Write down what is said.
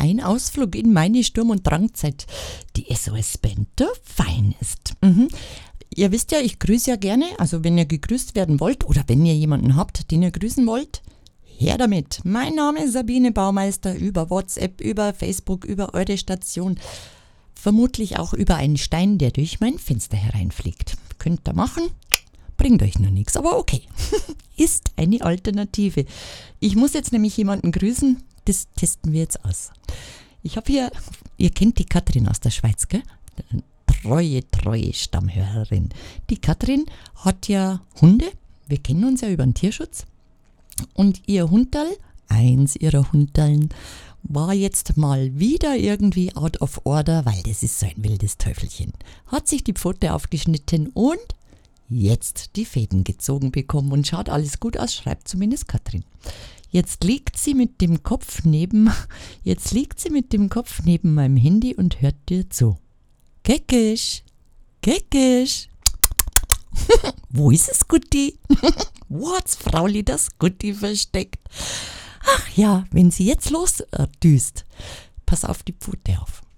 ein Ausflug in meine Sturm- und Drangzeit. Die SOS-Band der Finest. Ihr wisst ja, ich grüße ja gerne, also wenn ihr gegrüßt werden wollt oder wenn ihr jemanden habt, den ihr grüßen wollt, her damit. Mein Name ist Sabine Baumeister, über WhatsApp, über Facebook, über eure Station, vermutlich auch über einen Stein, der durch mein Fenster hereinfliegt. Könnt ihr machen, bringt euch nur nichts, aber okay, ist eine Alternative. Ich muss jetzt nämlich jemanden grüßen, das testen wir jetzt aus. Ich habe hier, ihr kennt die Katrin aus der Schweiz, gell? Treue Stammhörerin. Die Katrin hat ja Hunde, wir kennen uns ja über den Tierschutz. Und ihr Hunderl, eins ihrer Hunderln, war jetzt mal wieder irgendwie out of order, weil das ist so ein wildes Teufelchen. Hat sich die Pfote aufgeschnitten und jetzt die Fäden gezogen bekommen und schaut alles gut aus, schreibt zumindest Katrin. Jetzt liegt sie mit dem Kopf neben meinem Handy und hört dir zu. Keckisch. Wo ist es, Gutti? Wo hat's Frauli das Gutti versteckt? Ach ja, wenn sie jetzt losdüst, pass auf die Pfote auf.